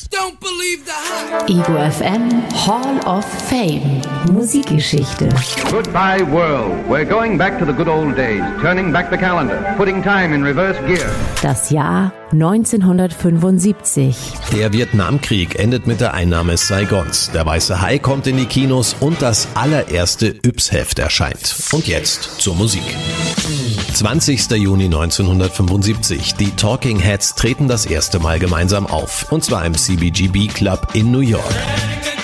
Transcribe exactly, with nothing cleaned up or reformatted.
Don't believe the hype. Ego F M Hall of Fame. Musikgeschichte. Goodbye world. We're going back to the good old days. Turning back the calendar. Putting time in reverse gear. Das Jahr neunzehnhundertfünfundsiebzig. Der Vietnamkrieg endet mit der Einnahme Saigons. Der Weiße Hai kommt in die Kinos und das allererste Yps-Heft erscheint. Und jetzt zur Musik. zwanzigster Juni neunzehnhundertfünfundsiebzig. Die Talking Heads treten das erste Mal gemeinsam auf. Und zwar im C B G B Club in New York.